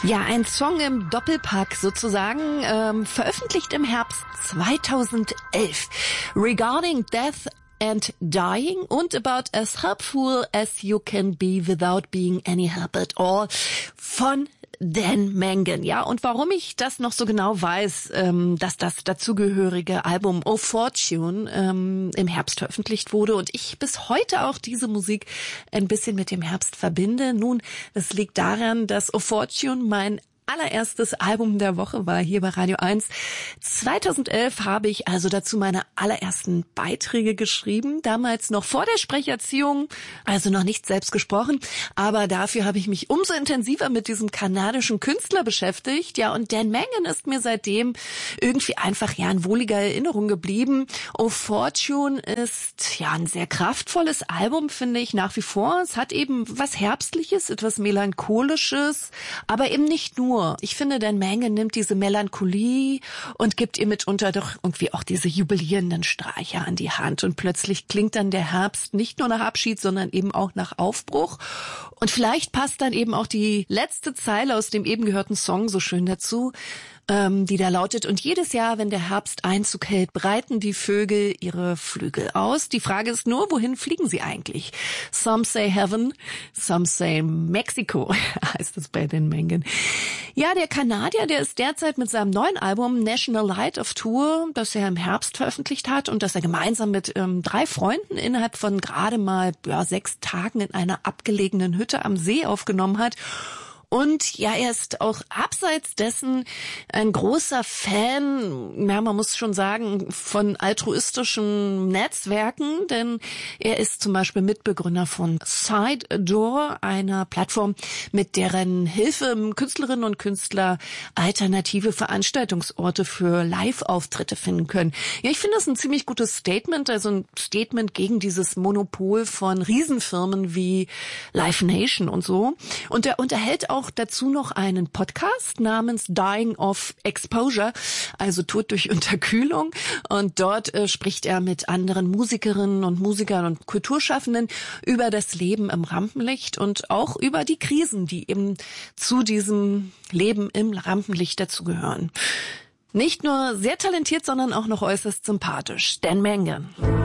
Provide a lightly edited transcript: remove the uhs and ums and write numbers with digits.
Ja, ein Song im Doppelpack sozusagen, veröffentlicht im Herbst 2011. Regarding Death and Dying und About as Helpful as You Can Be Without Being Any Help at All von Dan Mangan. Ja, und warum ich das noch so genau weiß, dass das dazugehörige Album Oh Fortune im Herbst veröffentlicht wurde und ich bis heute auch diese Musik ein bisschen mit dem Herbst verbinde. Nun, das liegt daran, dass Oh Fortune mein allererstes Album der Woche war hier bei Radio 1. 2011 habe ich also dazu meine allerersten Beiträge geschrieben, damals noch vor der Sprecherziehung, also noch nicht selbst gesprochen, aber dafür habe ich mich umso intensiver mit diesem kanadischen Künstler beschäftigt. Ja, und Dan Mangan ist mir seitdem irgendwie einfach ja in wohliger Erinnerung geblieben. Oh Fortune ist ja ein sehr kraftvolles Album, finde ich nach wie vor. Es hat eben was Herbstliches, etwas Melancholisches, aber eben nicht nur. Ich finde, Dan Mangan nimmt diese Melancholie und gibt ihr mitunter doch irgendwie auch diese jubilierenden Streicher an die Hand. Und plötzlich klingt dann der Herbst nicht nur nach Abschied, sondern eben auch nach Aufbruch. Und vielleicht passt dann eben auch die letzte Zeile aus dem eben gehörten Song so schön dazu, die da lautet: Und jedes Jahr, wenn der Herbst Einzug hält, breiten die Vögel ihre Flügel aus. Die Frage ist nur, wohin fliegen sie eigentlich? Some say heaven, some say Mexico, heißt es bei den Mengen. Ja, der Kanadier, der ist derzeit mit seinem neuen Album National Light of Tour, das er im Herbst veröffentlicht hat und das er gemeinsam mit 3 Freunden innerhalb von gerade mal 6 Tagen in einer abgelegenen Hütte am See aufgenommen hat. Und ja, er ist auch abseits dessen ein großer Fan, ja, man muss schon sagen, von altruistischen Netzwerken, denn er ist zum Beispiel Mitbegründer von Side Door, einer Plattform, mit deren Hilfe Künstlerinnen und Künstler alternative Veranstaltungsorte für Live-Auftritte finden können. Ja, ich finde das ein ziemlich gutes Statement, also ein Statement gegen dieses Monopol von Riesenfirmen wie Live Nation und so. Und er unterhält auch dazu noch einen Podcast namens Dying of Exposure, also Tod durch Unterkühlung. Und dort spricht er mit anderen Musikerinnen und Musikern und Kulturschaffenden über das Leben im Rampenlicht und auch über die Krisen, die eben zu diesem Leben im Rampenlicht dazugehören. Nicht nur sehr talentiert, sondern auch noch äußerst sympathisch. Dan Mangan.